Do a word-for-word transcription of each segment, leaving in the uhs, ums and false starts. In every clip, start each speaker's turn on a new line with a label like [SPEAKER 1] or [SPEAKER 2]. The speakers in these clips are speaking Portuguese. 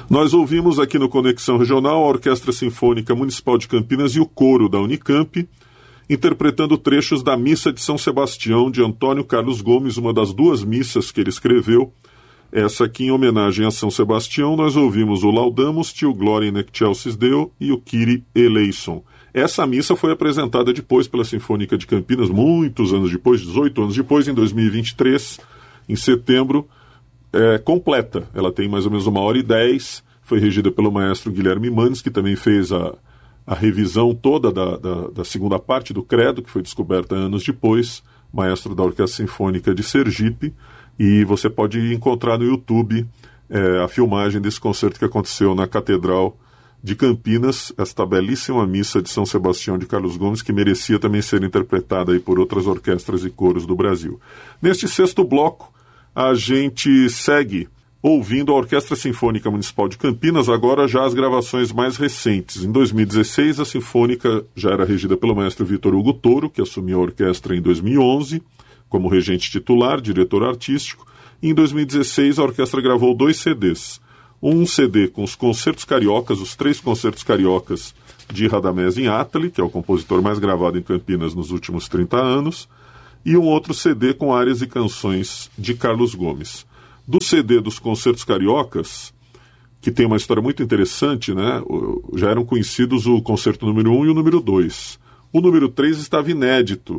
[SPEAKER 1] Nós ouvimos aqui no Conexão Regional a Orquestra Sinfônica Municipal de Campinas e o coro da Unicamp, interpretando trechos da Missa de São Sebastião, de Antônio Carlos Gomes, uma das duas missas que ele escreveu. Essa aqui em homenagem a São Sebastião, nós ouvimos o Laudamus-te, o Gloria in excelsis Deo e o Kyrie eleison. Essa missa foi apresentada depois pela Sinfônica de Campinas, muitos anos depois, dezoito anos depois, em dois mil e vinte e três, em setembro, é, completa. Ela tem mais ou menos uma hora e dez, foi regida pelo maestro Guilherme Manes, que também fez a, a revisão toda da, da, da segunda parte do Credo, que foi descoberta anos depois, maestro da Orquestra Sinfônica de Sergipe, e você pode encontrar no YouTube é, a filmagem desse concerto que aconteceu na Catedral de Campinas, esta belíssima missa de São Sebastião de Carlos Gomes, que merecia também ser interpretada aí por outras orquestras e coros do Brasil. Neste sexto bloco, a gente segue ouvindo a Orquestra Sinfônica Municipal de Campinas, agora já as gravações mais recentes. Em dois mil e dezesseis, a Sinfônica já era regida pelo maestro Vitor Hugo Toro, que assumiu a orquestra em dois mil e onze, como regente titular, diretor artístico. E em dois mil e dezesseis, a orquestra gravou dois C Ds. Um C D com os concertos cariocas, os três concertos cariocas de Radamés Inátali, que é o compositor mais gravado em Campinas nos últimos trinta anos, e um outro C D com áreas e canções de Carlos Gomes. Do C D dos concertos cariocas, que tem uma história muito interessante, né? Já eram conhecidos o concerto número um e o número dois. O número três estava inédito,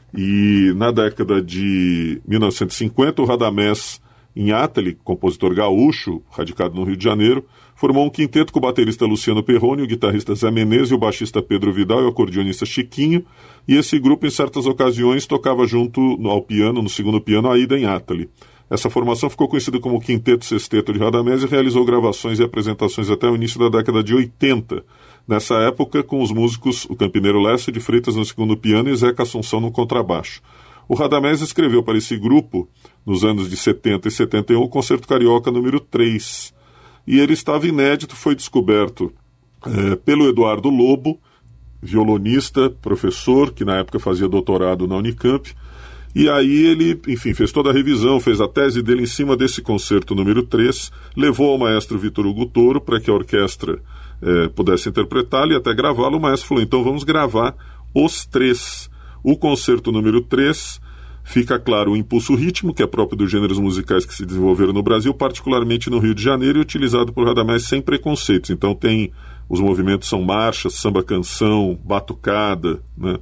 [SPEAKER 1] e na década de mil novecentos e cinquenta, o Radamés Inátali, compositor gaúcho, radicado no Rio de Janeiro, formou um quinteto com o baterista Luciano Perrone, o guitarrista Zé Menezes, o baixista Pedro Vidal e o acordeonista Chiquinho, e esse grupo, em certas ocasiões, tocava junto ao piano, no segundo piano, a Aida Inátali. Essa formação ficou conhecida como Quinteto Sexteto de Radamés e realizou gravações e apresentações até o início da década de oitenta. Nessa época, com os músicos, o campineiro Lécio de Freitas no segundo piano e Zeca Assunção no contrabaixo. O Radamés escreveu para esse grupo, nos anos de setenta e setenta e um, o Concerto Carioca número três. E ele estava inédito, foi descoberto é, pelo Eduardo Lobo, violonista, professor, que na época fazia doutorado na Unicamp. E aí ele, enfim, fez toda a revisão, fez a tese dele em cima desse concerto número três, levou ao maestro Vitor Hugo Toro para que a orquestra é, pudesse interpretá-lo e até gravá-lo. O maestro falou, então vamos gravar os três. O concerto número três, fica claro o impulso ritmo, que é próprio dos gêneros musicais que se desenvolveram no Brasil, particularmente no Rio de Janeiro, e utilizado por Radamés sem preconceitos. Então tem, os movimentos são marchas, samba-canção, batucada, né?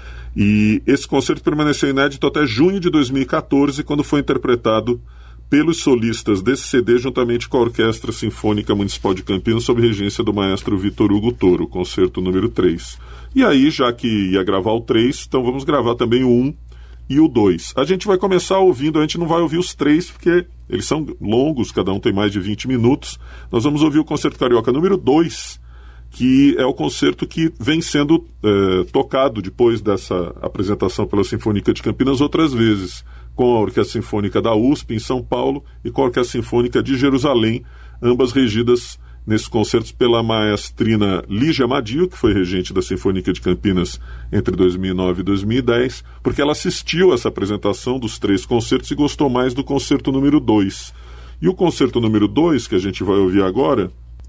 [SPEAKER 1] E esse concerto permaneceu inédito até junho de dois mil e catorze, quando foi interpretado pelos solistas desse C D, juntamente com a Orquestra Sinfônica Municipal de Campinas, sob regência do maestro Vitor Hugo Toro, concerto número três. E aí, já que ia gravar o três, então vamos gravar também o um e o dois. A gente vai começar ouvindo, a gente não vai ouvir os três, porque eles são longos, cada um tem mais de vinte minutos. Nós vamos ouvir o Concerto Carioca número dois, que é o concerto que vem sendo é, tocado depois dessa apresentação pela Sinfônica de Campinas outras vezes, com a Orquestra Sinfônica da U S P em São Paulo e com a Orquestra Sinfônica de Jerusalém, ambas regidas nesses concertos pela maestrina Lígia Madio, que foi regente da Sinfônica de Campinas entre dois mil e nove e dois mil e dez, porque ela assistiu a essa apresentação dos três concertos e gostou mais do concerto número dois. E o concerto número dois, que a gente vai ouvir agora,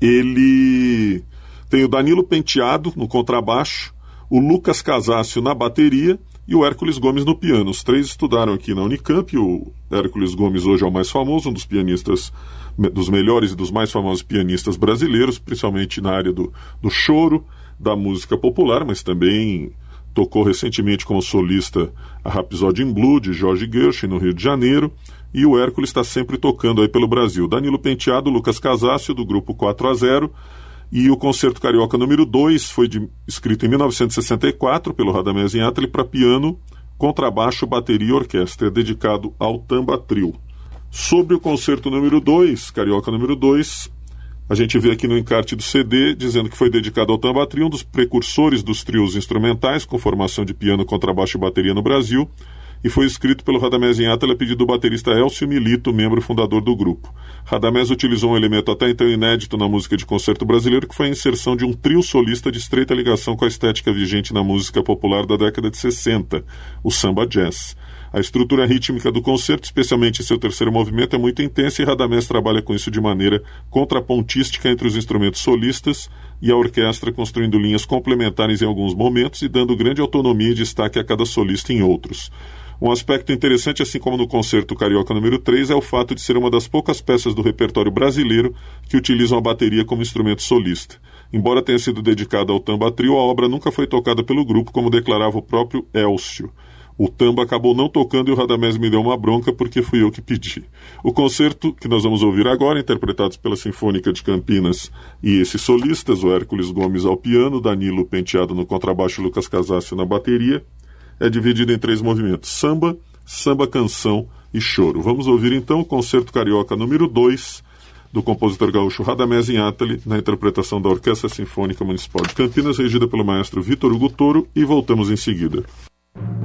[SPEAKER 1] ele tem o Danilo Penteado no contrabaixo, o Lucas Casácio na bateria e o Hércules Gomes no piano. Os três estudaram aqui na Unicamp. O Hércules Gomes hoje é o mais famoso, um dos pianistas, dos melhores e dos mais famosos pianistas brasileiros, principalmente na área do, do choro, da música popular, mas também tocou recentemente como solista a Rhapsody in Blue, de George Gershwin, no Rio de Janeiro, e o Hércules está sempre tocando aí pelo Brasil. Danilo Penteado, Lucas Casácio, do grupo quatro a zero, e o Concerto Carioca número dois foi de, escrito em mil novecentos e sessenta e quatro pelo Radamés Inátali para piano, contrabaixo, bateria e orquestra. É dedicado ao Tamba Trio. Sobre o Concerto número dois, Carioca número dois, a gente vê aqui no encarte do C D dizendo que foi dedicado ao Tamba Trio, um dos precursores dos trios instrumentais com formação de piano, contrabaixo e bateria no Brasil, e foi escrito pelo Radamés Inátali a pedido do baterista Elcio Milito, membro fundador do grupo. Radamés utilizou um elemento até então inédito na música de concerto brasileiro, que foi a inserção de um trio solista de estreita ligação com a estética vigente na música popular da década de sessenta, o samba jazz. A estrutura rítmica do concerto, especialmente em seu terceiro movimento, é muito intensa e Radamés trabalha com isso de maneira contrapontística entre os instrumentos solistas e a orquestra, construindo linhas complementares em alguns momentos e dando grande autonomia e destaque a cada solista em outros. Um aspecto interessante, assim como no concerto Carioca número três, é o fato de ser uma das poucas peças do repertório brasileiro que utilizam a bateria como instrumento solista. Embora tenha sido dedicada ao Tamba Trio, a obra nunca foi tocada pelo grupo, como declarava o próprio Elcio. O Tamba acabou não tocando e o Radamés me deu uma bronca porque fui eu que pedi. O concerto que nós vamos ouvir agora, interpretados pela Sinfônica de Campinas e esses solistas, o Hércules Gomes ao piano, Danilo Penteado no contrabaixo e Lucas Casácio na bateria, é dividido em três movimentos: samba, samba-canção e choro. Vamos ouvir então o Concerto Carioca número dois, do compositor gaúcho Radamés Inátali, na interpretação da Orquestra Sinfônica Municipal de Campinas, regida pelo maestro Vitor Hugo Toro, e voltamos em seguida.